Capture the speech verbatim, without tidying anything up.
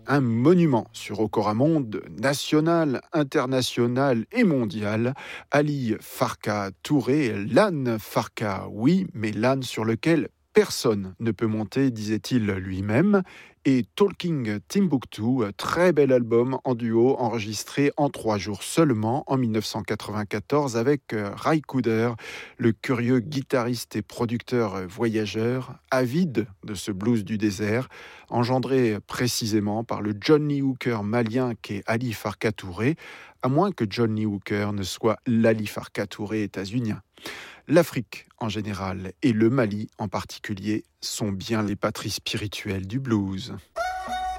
un monument sur Okoramonde, national, international et mondial. Ali Farka Touré, l'âne Farka, oui, mais l'âne sur lequel personne ne peut monter, disait-il lui-même. Et Talking Timbuktu, très bel album en duo enregistré en trois jours seulement en dix-neuf cent quatre-vingt-quatorze avec Ry Cooder, le curieux guitariste et producteur voyageur, avide de ce blues du désert, engendré précisément par le Johnny Hooker malien qu'est Ali Farka Touré, à moins que Johnny Hooker ne soit l'Ali Farka Touré états-unien. L'Afrique en général et le Mali en particulier sont bien les patries spirituelles du blues.